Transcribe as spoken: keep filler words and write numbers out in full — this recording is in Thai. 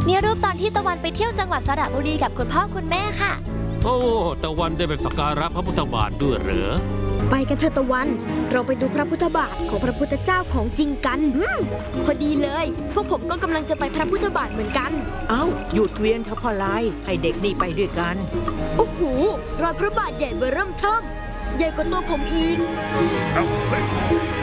นี่รูปตอนที่ตะวันไปเที่ยวจังหวัดสระบุรีกับคุณพ่อคุณแม่ค่ะโอ้ตะวันได้ไปสักการะพระพุทธบาทด้วยเหรอไปกันเถอะตะวันเราไปดูพระพุทธบาทของพระพุทธเจ้าของจริงกันพอดีเลยพวกผมก็กำลังจะไปพระพุทธบาทเหมือนกันเอ้าหยุดเวียนเถอะพ่อลายให้เด็กนี่ไปด้วยกันโอ้โหรอยพระบาทใหญ่เบ้อเริ่มเทิ่มใหญ่กว่าตัวผมอีก